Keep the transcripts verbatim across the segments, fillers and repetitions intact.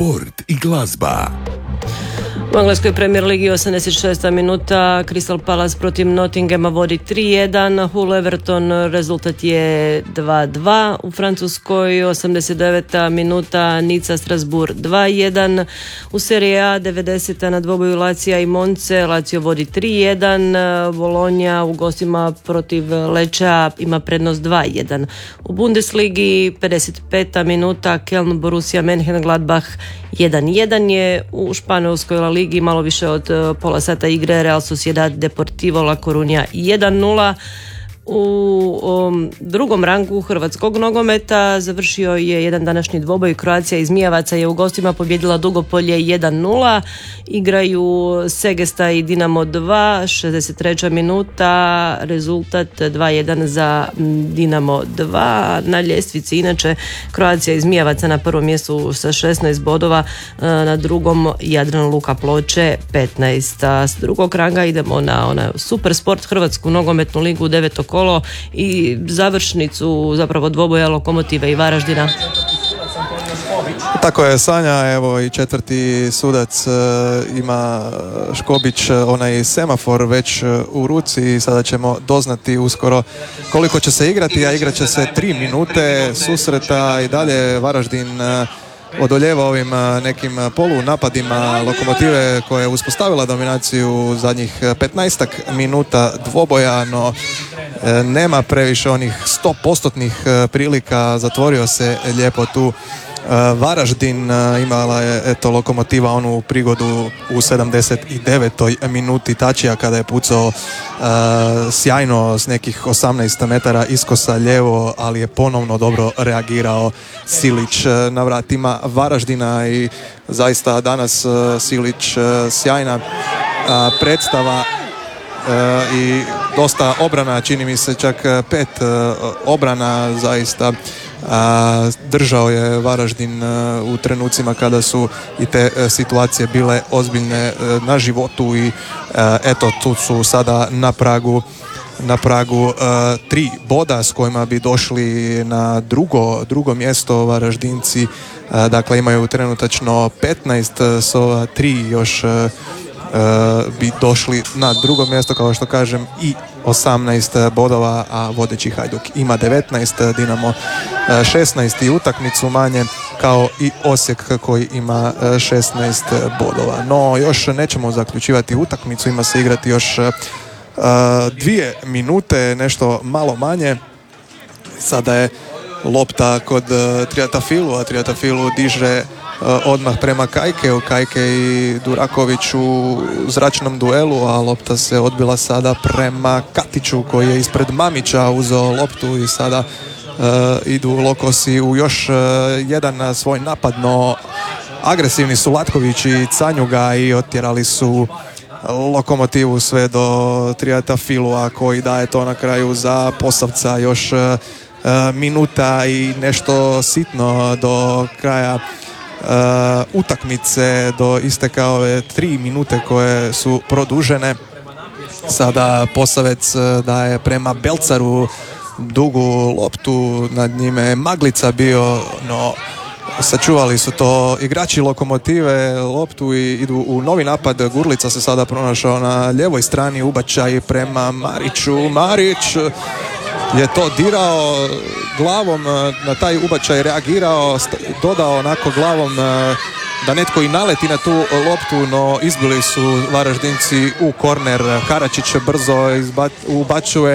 sport i glazba. U engleskoj Premier ligi osamdeset šesta minuta Crystal Palace protiv Nottinghama vodi tri jedan, Hull Everton rezultat je dva dva. U Francuskoj osamdeset deveta minuta Nica Strasbourg dva jedan. U Serie A devedeseta na dvoboju Lazija i Monce Lazio vodi tri jedan. Bologna u gostima protiv Leča ima prednost dva jedan. U Bundesligi pedeset peta minuta Köln Borussia Mönchengladbach jedan jedan je. U Španjolskoj La Ligi malo više od pola sata igre Real Sociedad Deportivo La Coruña jedan nula. U um, drugom rangu hrvatskog nogometa završio je jedan današnji dvoboj. Croatia iz Mijavaca je u gostima pobjedila Dugopolje jedan nula. Igraju Segesta i Dinamo dva, šezdeset treća minuta, rezultat dva jedan za Dinamo dva. Na ljestvici inače Croatia iz Mijavaca na prvom mjestu sa šesnaest bodova, na drugom Jadran Luka Ploče petnaest. A s drugog ranga idemo na ona Super Sport Hrvatsku nogometnu ligu, deveto kolo i završnicu zapravo dvoboja Lokomotive i Varaždina. Tako je, Sanja, evo i četvrti sudac e, ima Škobić onaj semafor već u ruci i sada ćemo doznati uskoro koliko će se igrati, a igrat će se tri minute susreta i dalje Varaždin e, odoljeva ovim nekim polu napadima Lokomotive koja je uspostavila dominaciju zadnjih petnaestak minuta dvoboja, no nema previše onih sto postotnih prilika, zatvorio se lijepo tu Varaždin. Imala je eto Lokomotiva onu prigodu u sedamdeset devetoj minuti Tačija kada je pucao uh, sjajno s nekih osamnaest metara iskosa lijevo, ali je ponovno dobro reagirao Silić na vratima Varaždina i zaista danas uh, Silić uh, sjajna uh, predstava uh, i dosta obrana, čini mi se čak pet uh, obrana zaista. A, držao je Varaždin a, u trenucima kada su i te a, situacije bile ozbiljne a, na životu i a, eto tu su sada na pragu na pragu a, tri boda s kojima bi došli na drugo, drugo mjesto Varaždinci. A, dakle imaju trenutačno petnaest, s ova tri još a, a, bi došli na drugo mjesto, kao što kažem, i osamnaest bodova, a vodeći Hajduk ima devetnaest, Dinamo šesnaest i utakmicu manje kao i Osijek koji ima šesnaest bodova. No još nećemo zaključivati utakmicu, ima se igrati još uh, dvije minute, nešto malo manje. Sada je lopta kod uh, Triatafilu, a Triatafilu diže odmah prema Kajkeu. Kajke i Duraković u zračnom duelu, a lopta se odbila sada prema Katiću koji je ispred Mamića uzeo loptu i sada uh, idu Lokosi u još uh, jedan svoj napad, no agresivni su Latković i Canjuga i otjerali su Lokomotivu sve do Triatafilua koji daje to na kraju za Posavca. Još uh, minuta i nešto sitno do kraja Uh, utakmice, do isteka ove tri minute koje su produžene. Sada Posavec daje prema Belcaru dugu loptu, nad njime je Maglica bio, no sačuvali su to igrači Lokomotive loptu i idu u novi napad. Gurlica se sada pronašao na ljevoj strani, ubačaj prema Mariću. Marić je to dirao glavom, na taj ubačaj reagirao, dodao onako glavom da netko i naleti na tu loptu, no izbili su Varaždinci u korner. Karačić brzo ubačuje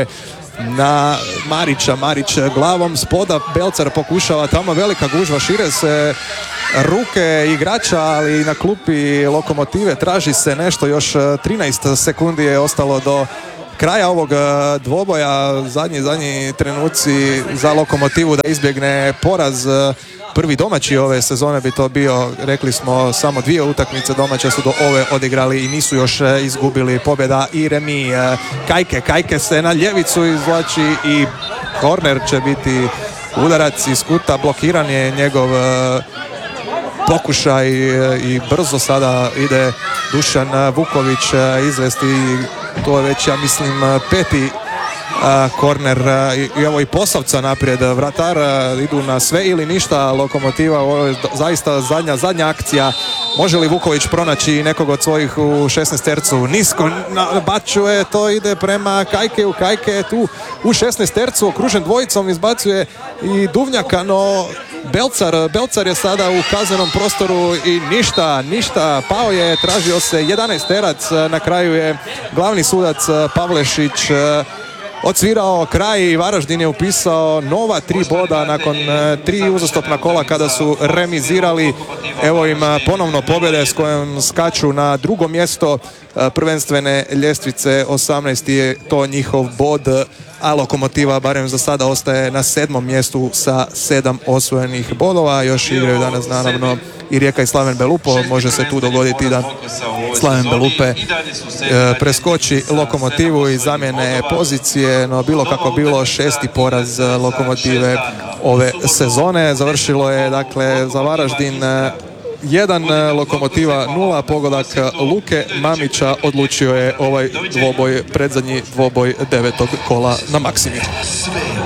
na Marića. Marić glavom spoda, Belcar pokušava tamo, velika gužva, šire se ruke igrača, ali na klupi Lokomotive traži se nešto. Još trinaest sekundi je ostalo do kraja ovog dvoboja. Zadnji, zadnji trenuci za Lokomotivu da izbjegne poraz. Prvi domaći ove sezone bi to bio, rekli smo, samo dvije utakmice domaće su do ove odigrali i nisu još izgubili. Pobjeda i remi. Kajke, Kajke se na ljevicu izvlači i korner će biti udarac iz kuta. Blokiran je njegov pokušaj i brzo sada ide Dušan Vuković izvesti, to je već, ja mislim, peti korner i, i evo i Posavca naprijed, vratar idu na sve ili ništa. Lokomotiva, ovo je zaista zadnja, zadnja akcija. Može li Vuković pronaći nekog od svojih u šesnaestercu? Nisko nabačuje, to ide prema Kajkeju. Kajke je tu u šesnaestercu, okružen dvojicom, izbacuje i Duvnjaka, no Belcar, Belcar je sada u kaznenom prostoru i ništa, ništa, pao je, tražio se jedanaesterac, na kraju je glavni sudac Pavlešić odsvirao kraj i Varaždin je upisao nova tri boda nakon tri uzastopna kola kada su remizirali. Evo im ponovno pobjede s kojom skaču na drugo mjesto prvenstvene ljestvice, osamnaesti je to njihov bod, a Lokomotiva barem za sada ostaje na sedmom mjestu sa sedam osvojenih bodova. Još igraju danas naravno i Rijeka i Slaven Belupo. Može se tu dogoditi da Slaven Belupe preskoči Lokomotivu i zamjene pozicije, no bilo kako bilo, šesti poraz Lokomotive ove sezone. Završilo je dakle za Varaždin jedan, Lokomotiva nula, pogodak Luke Mamića odlučio je ovaj dvoboj, predzadnji dvoboj devetog kola na Maksimiru.